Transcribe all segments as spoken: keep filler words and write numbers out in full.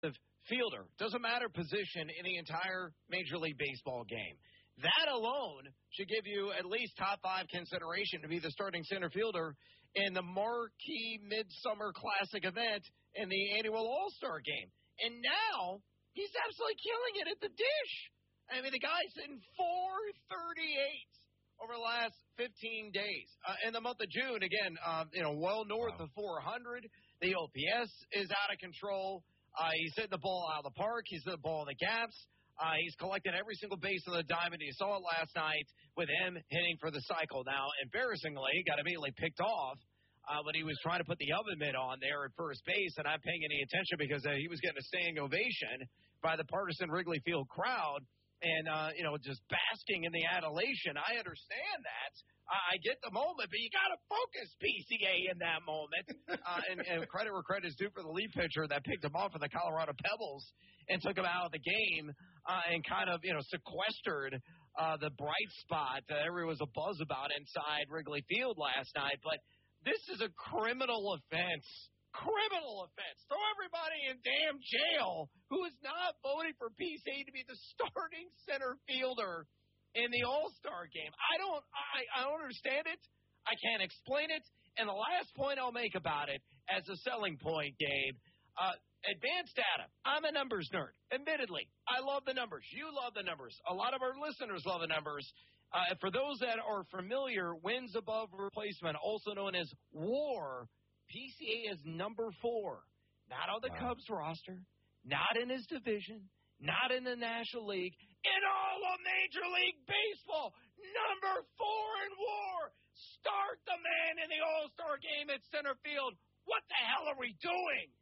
fielder. Doesn't matter position in the entire Major League Baseball game. That alone should give you at least top five consideration to be the starting center fielder in the marquee Midsummer Classic event in the annual All-Star game. And now he's absolutely killing it at the dish. I mean, the guy's in four thirty-eight over the last fifteen days. Uh, in the month of June, again, um, you know, well north wow. of four hundred. The O P S is out of control. Uh, he's hitting the ball out of the park. He's hitting the ball in the gaps. Uh, he's collected every single base on the diamond. You saw it last night with him hitting for the cycle. Now, embarrassingly, he got immediately picked off uh, when he was trying to put the oven mitt on there at first base, and I'm paying any attention because uh, he was getting a standing ovation by the partisan Wrigley Field crowd. And, uh, you know, just basking in the adulation. I understand that. I get the moment, but you got to focus P C A in that moment. Uh, and, and credit where credit is due for the lead pitcher that picked him off of the Colorado Pebbles and took him out of the game uh, and kind of, you know, sequestered uh, the bright spot that there was a buzz about inside Wrigley Field last night. But this is a criminal offense. Criminal offense. Throw everybody in damn jail who is not voting for P C A to be the starting center fielder in the All-Star game. I don't I, I don't understand it. I can't explain it. And the last point I'll make about it as a selling point, Gabe, uh, advanced data. I'm a numbers nerd. Admittedly, I love the numbers. You love the numbers. A lot of our listeners love the numbers. Uh, for those that are familiar, wins above replacement, also known as WAR, P C A is number four, not on the wow. Cubs roster, not in his division, not in the National League, in all of Major League Baseball. Number four in WAR. Start the man in the All-Star game at center field. What the hell are we doing?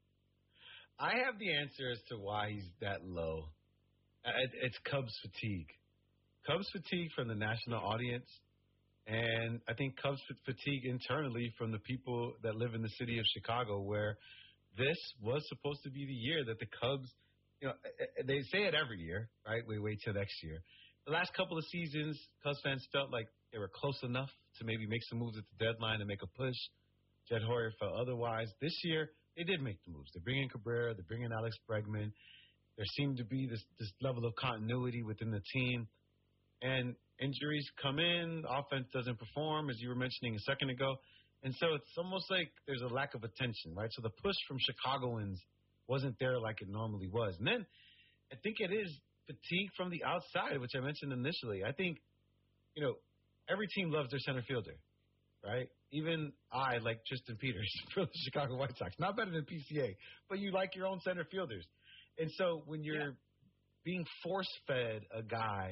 I have the answer as to why he's that low. It's Cubs fatigue. Cubs fatigue from the national audience. And I think Cubs fatigue internally from the people that live in the city of Chicago, where this was supposed to be the year that the Cubs, you know, they say it every year, right? We wait till next year. The last couple of seasons, Cubs fans felt like they were close enough to maybe make some moves at the deadline and make a push. Jed Hoyer felt otherwise. This year, they did make the moves. They bring in Cabrera. They bring in Alex Bregman. There seemed to be this, this level of continuity within the team. And injuries come in, offense doesn't perform, as you were mentioning a second ago. And so it's almost like there's a lack of attention, right? So the push from Chicagoans wasn't there like it normally was. And then I think it is fatigue from the outside, which I mentioned initially. I think, you know, every team loves their center fielder, right? Even I like Tristan Peters for the Chicago White Sox. Not better than P C A, but you like your own center fielders. And so when you're yeah. being force-fed a guy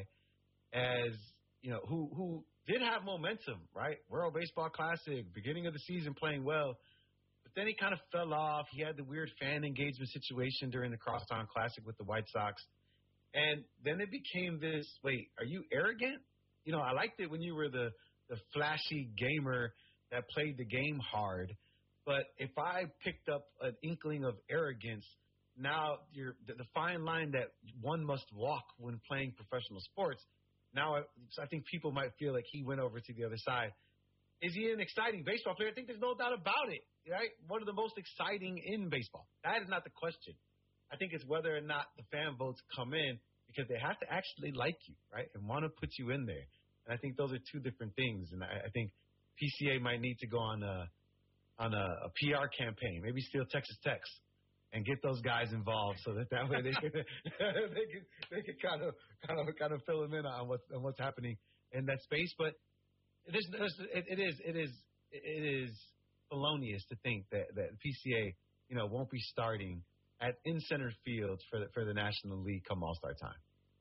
as, you know, who who did have momentum, right? World Baseball Classic, beginning of the season playing well, but then he kind of fell off. He had the weird fan engagement situation during the Crosstown Classic with the White Sox. And then it became this, wait, are you arrogant? You know, I liked it when you were the, the flashy gamer that played the game hard. But if I picked up an inkling of arrogance, now you're, the, the fine line that one must walk when playing professional sports, now I, I think people might feel like he went over to the other side. Is he an exciting baseball player? I think there's no doubt about it, right? One of the most exciting in baseball. That is not the question. I think it's whether or not the fan votes come in, because they have to actually like you, right, and want to put you in there. And I think those are two different things. And I, I think P C A might need to go on a on a, a P R campaign, maybe steal Texas Tech and get those guys involved, so that that way they can they can they can kind of kind of kind of fill them in on what's on what's happening in that space. But it is it, it is it is it is felonious to think that that P C A, you know, won't be starting at in center field for the, for the National League come All-Star time.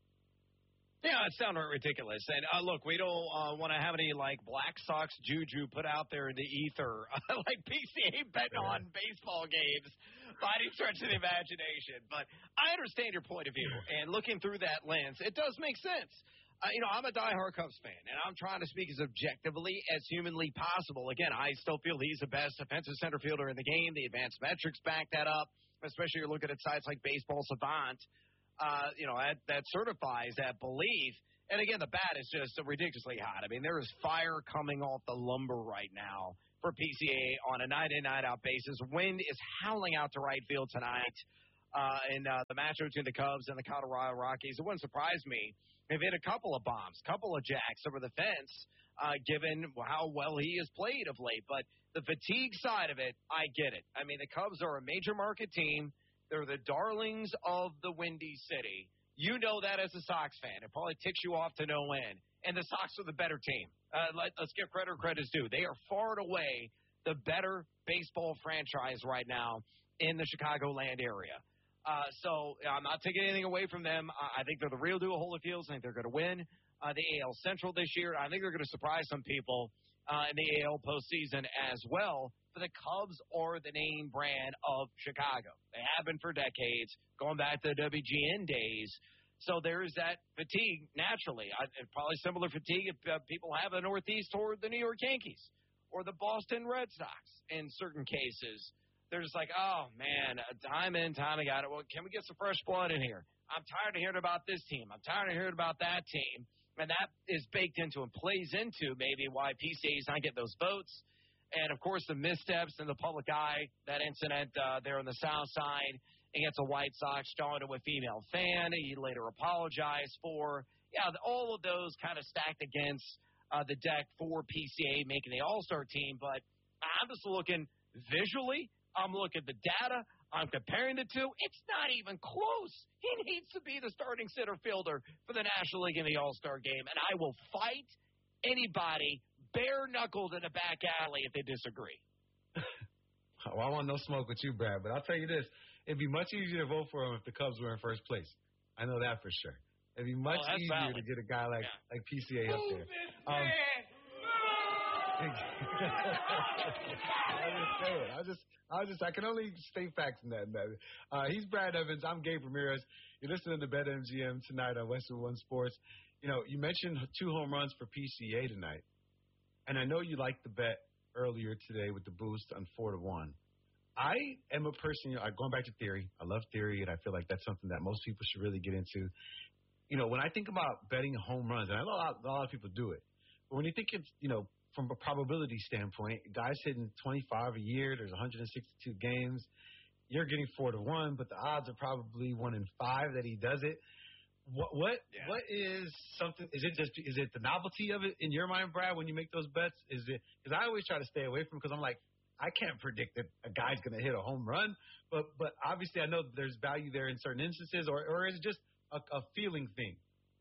Yeah, it sounds ridiculous. And, uh, look, we don't uh, want to have any, like, Black Sox juju put out there in the ether, like P C A betting yeah. on baseball games by any stretch of the imagination. But I understand your point of view. And looking through that lens, it does make sense. Uh, you know, I'm a diehard Cubs fan, and I'm trying to speak as objectively as humanly possible. Again, I still feel he's the best offensive center fielder in the game. The advanced metrics back that up, especially you're looking at sites like Baseball Savant, uh, you know, that, that certifies that belief. And, again, the bat is just ridiculously hot. I mean, there is fire coming off the lumber right now for P C A on a night-in, night-out basis. Wind is howling out to right field tonight. uh, in uh, the matchup between the Cubs and the Colorado Rockies. It wouldn't surprise me if he hit a couple of bombs, a couple of jacks over the fence, uh, given how well he has played of late. But the fatigue side of it, I get it. I mean, the Cubs are a major market team. They're the darlings of the Windy City. You know that as a Sox fan. It probably ticks you off to no end. And the Sox are the better team. Uh, let, let's give credit where credit's due. They are far and away the better baseball franchise right now in the Chicagoland area. Uh, so I'm not taking anything away from them. I think they're the real deal Holyfields. I think they're going to win uh, the A L Central this year. I think they're going to surprise some people uh, in the A L postseason as well. But the Cubs are the name brand of Chicago. They have been for decades, going back to the W G N days. So there's that fatigue naturally. I, probably similar fatigue if uh, people have the Northeast toward the New York Yankees or the Boston Red Sox in certain cases. They're just like, oh, man, time in, time out. Well, can we get some fresh blood in here? I'm tired of hearing about this team. I'm tired of hearing about that team. And that is baked into and plays into maybe why P C A is not getting those votes. And, of course, the missteps in the public eye, that incident uh, there on the south side against a White Sox showing to a female fan he later apologized for. Yeah, all of those kind of stacked against uh, the deck for P C A making the All-Star team. But I'm just looking visually. I'm looking at the data. I'm comparing the two. It's not even close. He needs to be the starting center fielder for the National League in the All-Star game, and I will fight anybody bare-knuckled in a back alley if they disagree. Well, I want no smoke with you, Brad, but I'll tell you this. It'd be much easier to vote for him if the Cubs were in first place. I know that for sure. It'd be much oh, easier valid. to get a guy like, yeah. like P C A up there. Um, I just say it. I just, I just, I can only state facts in that. In that. Uh, he's Brad Evans. I'm Gabe Ramirez. You're listening to BetMGM tonight on Westwood One Sports. You know, you mentioned two home runs for P C A tonight, and I know you liked the bet earlier today with the boost on four to one. I am a person. You know, going back to theory. I love theory, and I feel like that's something that most people should really get into. You know, when I think about betting home runs, and I know a lot, a lot of people do it, but when you think it's, you know, from a probability standpoint, guys hitting twenty-five a year, there's one hundred sixty-two games. You're getting four to one, but the odds are probably one in five that he does it. What what yeah. what is something? Is it just is it the novelty of it in your mind, Brad? When you make those bets, is it because I always try to stay away from because I'm like I can't predict that a guy's going to hit a home run, but but obviously I know that there's value there in certain instances, or or is it just a, a feeling thing?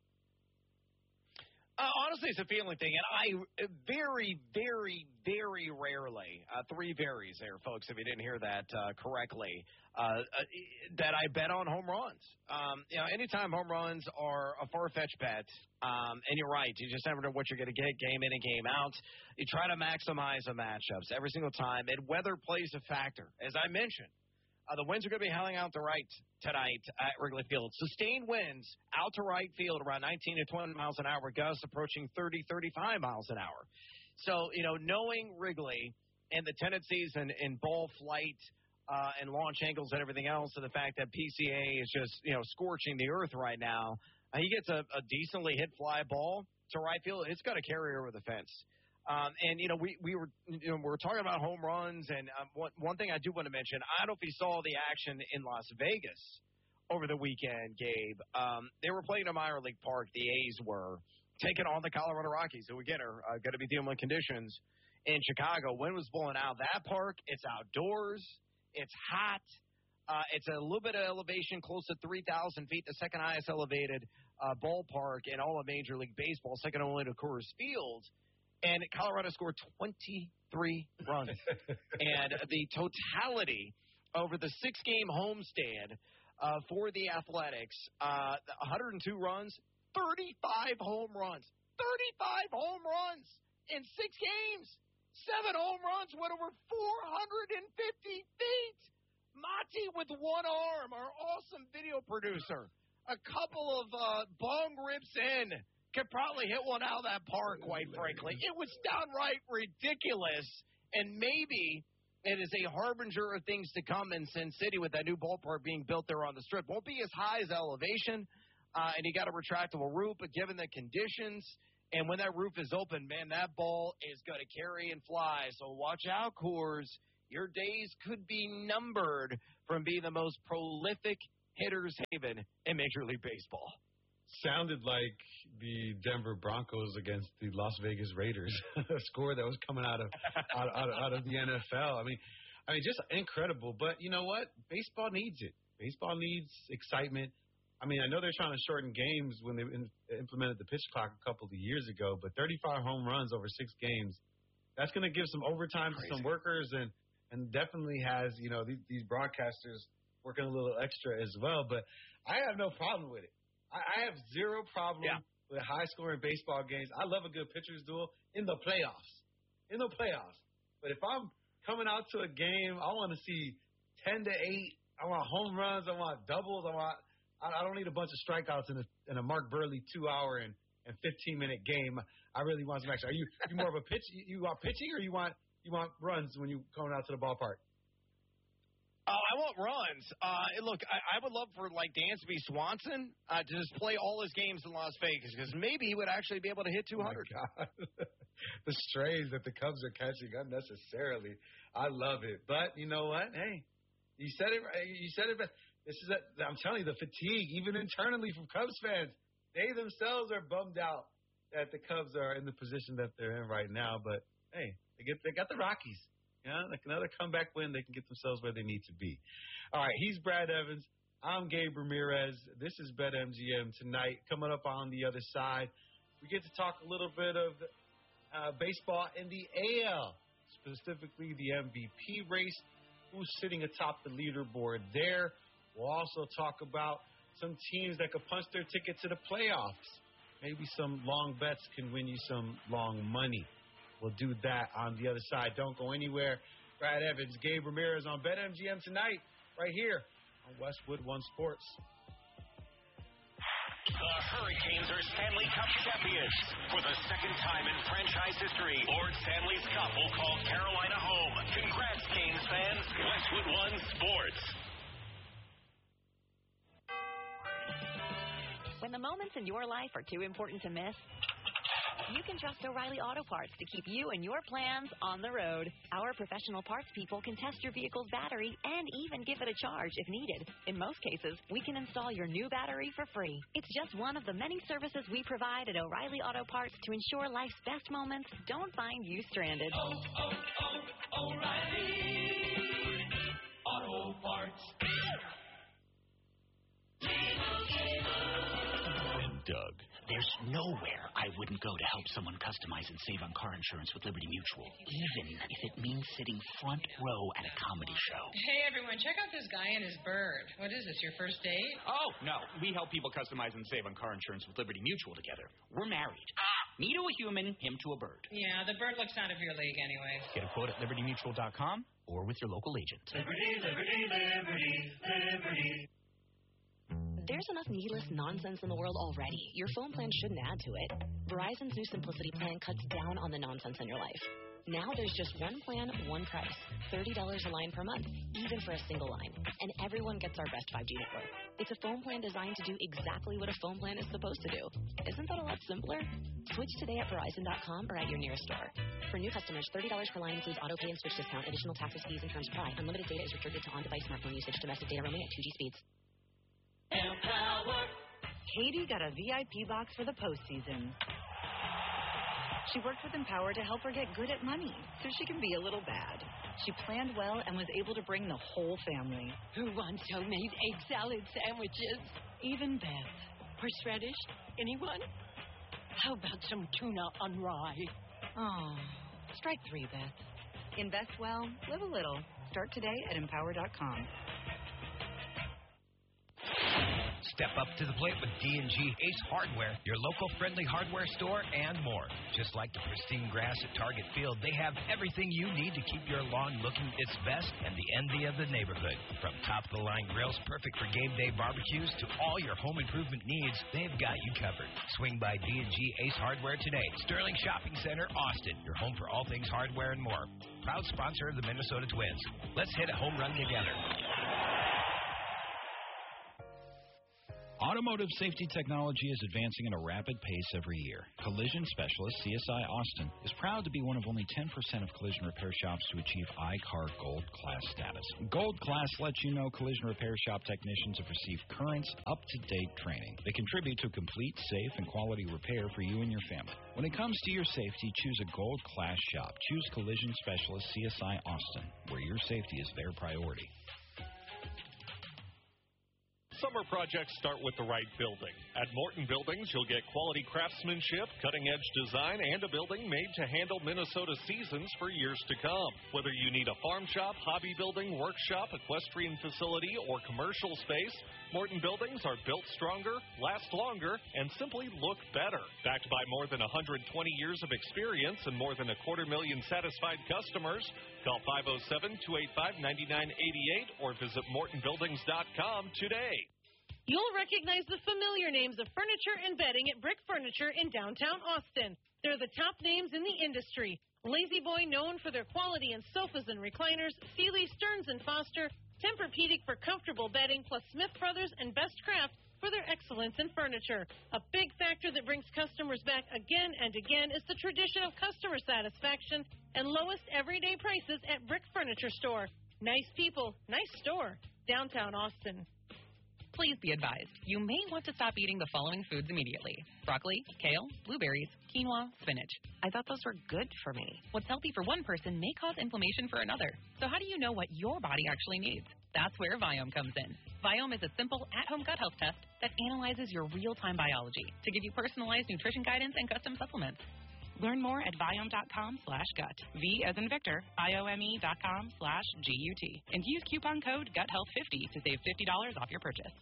Uh, honestly, it's a feeling thing, and I very, very, very rarely, uh, three varies there, folks, if you didn't hear that uh, correctly, uh, uh, that I bet on home runs. Um, you know, anytime home runs are a far-fetched bet, um, and you're right, you just never know what you're going to get game in and game out. You try to maximize the matchups every single time, and weather plays a factor. As I mentioned, Uh, the winds are going to be howling out to right tonight at Wrigley Field. Sustained winds out to right field around nineteen to twenty miles an hour, gusts approaching thirty, thirty-five miles an hour. So, you know, knowing Wrigley and the tendencies in, in ball flight uh, and launch angles and everything else, and the fact that P C A is just, you know, scorching the earth right now, uh, he gets a, a decently hit fly ball to right field. It's got to carry over the fence. Um, and, you know, we, we were you know, we were talking about home runs, and um, one, one thing I do want to mention, I don't know if you saw the action in Las Vegas over the weekend, Gabe. Um, they were playing at Minor League Park, the A's were, taking on the Colorado Rockies, who, again, are uh, going to be dealing with conditions in Chicago. Wind was blowing out that park. It's outdoors. It's hot. Uh, it's a little bit of elevation, close to three thousand feet, the second highest elevated uh, ballpark in all of Major League Baseball, second only to Coors Field. And Colorado scored twenty-three runs. And the totality over the six-game homestand uh, for the Athletics, uh, one hundred two runs, thirty-five home runs. thirty-five home runs in six games. Seven home runs went over four hundred fifty feet. Mati with one arm, our awesome video producer. A couple of uh, bong rips in. Could probably hit one out of that park, quite frankly. It was downright ridiculous, and maybe it is a harbinger of things to come in Sin City with that new ballpark being built there on the Strip. Won't be as high as elevation, uh, and you got a retractable roof, but given the conditions, and when that roof is open, man, that ball is going to carry and fly. So watch out, Coors. Your days could be numbered from being the most prolific hitter's haven in Major League Baseball. Sounded like the Denver Broncos against the Las Vegas Raiders, a score that was coming out of out, out, out of the N F L. I mean, I mean, just incredible. But you know what? Baseball needs it. Baseball needs excitement. I mean, I know they're trying to shorten games when they in, implemented the pitch clock a couple of years ago, but thirty-five home runs over six games, that's going to give some overtime Crazy. to some workers and, and definitely has, you know, these, these broadcasters working a little extra as well. But I have no problem with it. I, I have zero problem yeah. with high-scoring baseball games. I love a good pitcher's duel in the playoffs. In the playoffs. But if I'm coming out to a game, I want to see ten to eight. I want home runs. I want doubles. I want. I don't need a bunch of strikeouts in a, in a Mark Burley two-hour and, and fifteen-minute game. I really want some action. Are you, you more of a pitch? You want pitching, or you want you want runs when you coming out to the ballpark? Uh, I want runs. Uh, look, I, I would love for like Dansby Swanson uh, to just play all his games in Las Vegas because maybe he would actually be able to hit two hundred. Oh my God. The strays that the Cubs are catching unnecessarily. I love it. But you know what? Hey, you said it. You said it. This is. A, I'm telling you, the fatigue, even internally from Cubs fans, they themselves are bummed out that the Cubs are in the position that they're in right now. But hey, they get they got the Rockies. You know, like another comeback win, they can get themselves where they need to be. All right, he's Brad Evans. I'm Gabe Ramirez. This is BetMGM tonight. Coming up on the other side, we get to talk a little bit of uh, baseball in the A L, specifically the M V P race. Who's sitting atop the leaderboard there? We'll also talk about some teams that could punch their ticket to the playoffs. Maybe some long bets can win you some long money. We'll do that on the other side. Don't go anywhere. Brad Evans, Gabe Ramirez on BetMGM tonight, right here on Westwood One Sports. The Hurricanes are Stanley Cup champions. For the second time in franchise history, Lord Stanley's Cup will call Carolina home. Congrats, Canes fans. Westwood One Sports. When the moments in your life are too important to miss, you can trust O'Reilly Auto Parts to keep you and your plans on the road. Our professional parts people can test your vehicle's battery and even give it a charge if needed. In most cases, we can install your new battery for free. It's just one of the many services we provide at O'Reilly Auto Parts to ensure life's best moments don't find you stranded. Oh, oh, oh, O'Reilly Auto Parts. Doug. There's nowhere I wouldn't go to help someone customize and save on car insurance with Liberty Mutual, even if it means sitting front row at a comedy show. Hey, everyone, check out this guy and his bird. What is this, your first date? Oh, no. We help people customize and save on car insurance with Liberty Mutual together. We're married. Me to a human, him to a bird. Yeah, the bird looks out of your league anyway. Get a quote at liberty mutual dot com or with your local agent. Liberty, liberty, liberty, liberty. There's enough needless nonsense in the world already. Your phone plan shouldn't add to it. Verizon's new Simplicity plan cuts down on the nonsense in your life. Now there's just one plan, one price. thirty dollars a line per month, even for a single line. And everyone gets our best five G network. It's a phone plan designed to do exactly what a phone plan is supposed to do. Isn't that a lot simpler? Switch today at Verizon dot com or at your nearest store. For new customers, thirty dollars per line includes auto pay and switch discount. Additional taxes, fees, and terms apply. Unlimited data is restricted to on-device smartphone usage. Domestic data roaming at two G speeds. Empower. Katie got a V I P box for the postseason. She worked with Empower to help her get good at money, so she can be a little bad. She planned well and was able to bring the whole family. Who wants homemade egg salad sandwiches? Even Beth. Horseradish? Anyone? How about some tuna on rye? Oh, strike three, Beth. Invest well, live a little. Start today at empower dot com. Step up to the plate with D and G Ace Hardware, your local friendly hardware store, and more. Just like the pristine grass at Target Field, they have everything you need to keep your lawn looking its best and the envy of the neighborhood. From top-of-the-line grills perfect for game day barbecues to all your home improvement needs, they've got you covered. Swing by D and G Ace Hardware today. Sterling Shopping Center, Austin, your home for all things hardware and more. Proud sponsor of the Minnesota Twins. Let's hit a home run together. Automotive safety technology is advancing at a rapid pace every year. Collision specialist C S I Austin is proud to be one of only ten percent of collision repair shops to achieve I C A R Gold Class status. Gold Class lets you know collision repair shop technicians have received current, up-to-date training. They contribute to complete, safe, and quality repair for you and your family. When it comes to your safety, choose a Gold Class shop. Choose Collision Specialist C S I Austin, where your safety is their priority. Summer projects start with the right building. At Morton Buildings, you'll get quality craftsmanship, cutting-edge design, and a building made to handle Minnesota seasons for years to come. Whether you need a farm shop, hobby building, workshop, equestrian facility, or commercial space, Morton Buildings are built stronger, last longer, and simply look better. Backed by more than one hundred twenty years of experience and more than a quarter million satisfied customers, call five oh seven, two eight five, nine nine eight eight or visit morton buildings dot com today. You'll recognize the familiar names of furniture and bedding at Brick Furniture in downtown Austin. They're the top names in the industry. Lazy Boy, known for their quality in sofas and recliners, Sealy, Stearns and Foster, Tempur-Pedic for comfortable bedding, plus Smith Brothers and Best Craft for their excellence in furniture. A big factor that brings customers back again and again is the tradition of customer satisfaction and lowest everyday prices at Brick Furniture Store. Nice people, nice store, downtown Austin. Please be advised, you may want to stop eating the following foods immediately. Broccoli, kale, blueberries, quinoa, spinach. I thought those were good for me. What's healthy for one person may cause inflammation for another. So how do you know what your body actually needs? That's where Viome comes in. Viome is a simple at-home gut health test that analyzes your real-time biology to give you personalized nutrition guidance and custom supplements. Learn more at Viome.com slash gut. V as in Victor, I-O-M-E dot com slash G-U-T. And use coupon code gut health fifty to save fifty dollars off your purchase.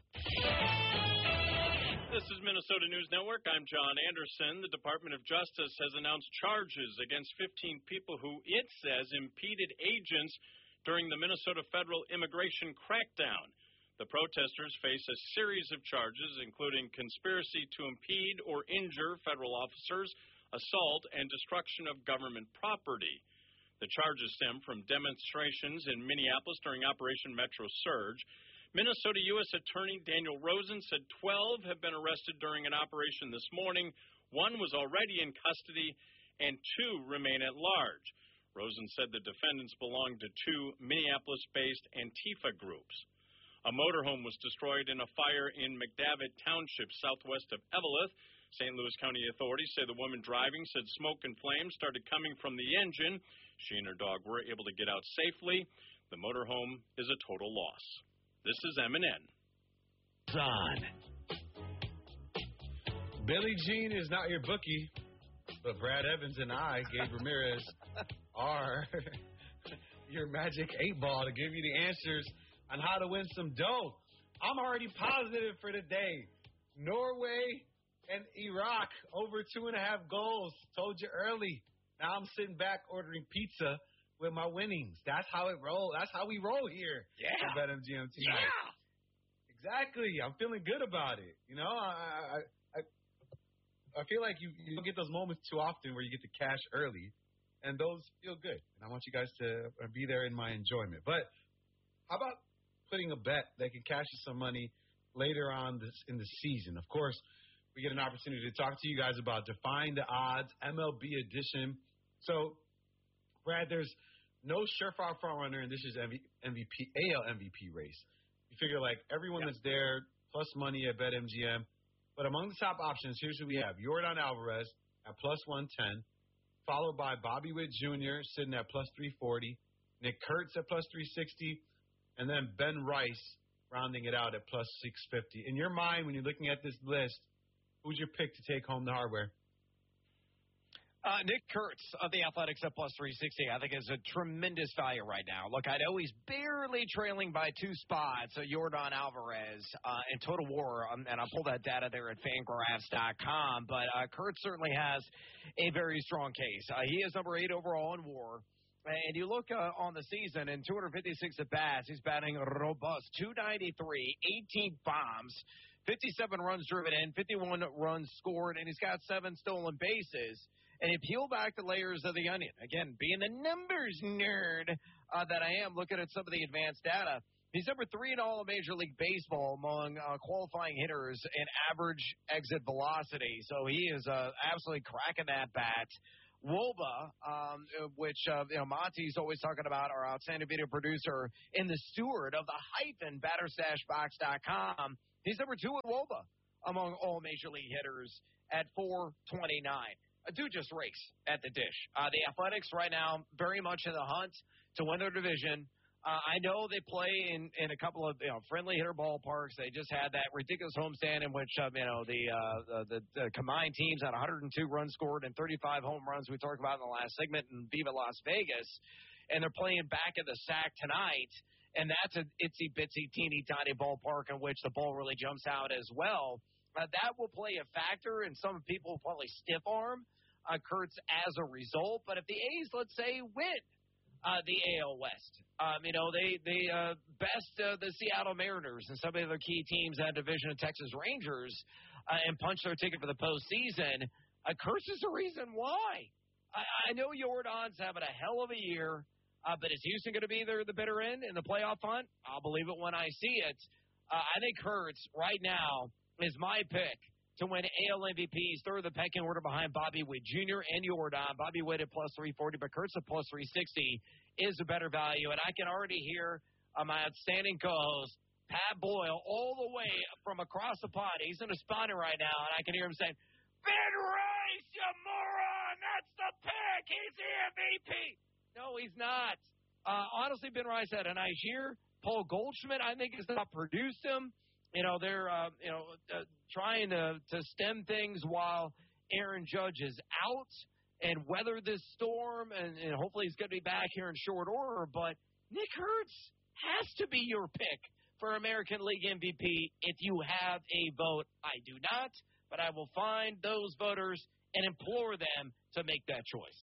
This is Minnesota News Network. I'm John Anderson. The Department of Justice has announced charges against fifteen people who it says impeded agents during the Minnesota federal immigration crackdown. The protesters face a series of charges, including conspiracy to impede or injure federal officers, assault, and destruction of government property. The charges stem from demonstrations in Minneapolis during Operation Metro Surge. Minnesota U S Attorney Daniel Rosen said twelve have been arrested during an operation this morning. One was already in custody, and two remain at large. Rosen said the defendants belonged to two Minneapolis-based Antifa groups. A motorhome was destroyed in a fire in McDavitt Township, southwest of Eveleth. Saint Louis County authorities say the woman driving said smoke and flames started coming from the engine. She and her dog were able to get out safely. The motorhome is a total loss. This is M and N. Son. Billie Jean is not your bookie, but Brad Evans and I, Gabe Ramirez, are your magic eight ball to give you the answers on how to win some dough. I'm already positive for today. Norway and Iraq over two and a half goals. Told you early. Now I'm sitting back ordering pizza with my winnings. That's how it roll. That's how we roll here. Yeah. At BetMGM tonight. Yeah. Exactly. I'm feeling good about it. You know, I I I feel like you you don't get those moments too often where you get to cash early, and those feel good. And I want you guys to be there in my enjoyment. But how about putting a bet that can cash you some money later on this in the season? Of course, we get an opportunity to talk to you guys about Defying the Odds, M L B edition. So, Brad, there's no surefire front runner in this year's M V P, A L M V P race. You figure, like, everyone Yep. that's there, plus money at BetMGM. But among the top options, here's who we have. Yordan Alvarez at plus one ten, followed by Bobby Witt Junior sitting at plus three forty, Nick Kurtz at plus three sixty, and then Ben Rice rounding it out at plus six fifty. In your mind, when you're looking at this list, who's your pick to take home the hardware? Uh, Nick Kurtz of the Athletics at plus three sixty, I think, is a tremendous value right now. Look, I know he's barely trailing by two spots, so Yordan Alvarez uh, and Total War, um, and I'll pull that data there at Fangraphs dot com, but uh, Kurtz certainly has a very strong case. Uh, he is number eight overall in War. And you look uh, on the season, in two hundred fifty-six at-bats, he's batting robust, two ninety-three, eighteen bombs, fifty-seven runs driven in, fifty-one runs scored, and he's got seven stolen bases. And you peel back the layers of the onion, again, being the numbers nerd uh, that I am, looking at some of the advanced data, He's number three in all of Major League Baseball among uh, qualifying hitters in average exit velocity. So he is uh, absolutely cracking that bat. Woba, um, which, uh, you know, Monty's always talking about, our outstanding video producer and the steward of the hyphen batter stash box dot com. He's number two in Woba among all Major League hitters at four twenty-nine. A dude just race at the dish. Uh, the Athletics right now very much in the hunt to win their division. Uh, I know they play in, in a couple of you know friendly hitter ballparks. They just had that ridiculous homestand in which uh, you know the, uh, the the combined teams had one hundred two runs scored and thirty-five home runs. We talked about in the last segment in Viva Las Vegas, and they're playing back at the S A C tonight, and that's an itsy bitsy teeny tiny ballpark in which the ball really jumps out as well. Uh, that will play a factor, and some people will probably stiff arm uh, Kurtz as a result. But if the A's, let's say, win Uh, the A L West. Um, you know, they they uh, best uh, the Seattle Mariners and some of the other key teams in that division of Texas Rangers uh, and punch their ticket for the postseason. Uh, Kurtz is the reason why. I, I know Jordan's having a hell of a year, uh, but is Houston going to be there the bitter end in the playoff hunt? I'll believe it when I see it. Uh, I think Kurtz right now is my pick to win A L M V Ps, third of the pecking order behind Bobby Witt Junior and Jordan. Bobby Witt at plus three forty, but Kurtz at plus three sixty is a better value. And I can already hear uh, my outstanding co-host, Pat Boyle, all the way from across the pond. He's in a spawner right now, and I can hear him saying, Ben Rice, you moron! That's the pick! He's the M V P! No, he's not. Uh, honestly, Ben Rice had a nice year. Paul Goldschmidt, I think, has not produced him. You know, they're, uh, you know, uh, trying to, to stem things while Aaron Judge is out and weather this storm, and, and hopefully he's going to be back here in short order. But Nick Kurtz has to be your pick for American League M V P if you have a vote. I do not, but I will find those voters and implore them to make that choice.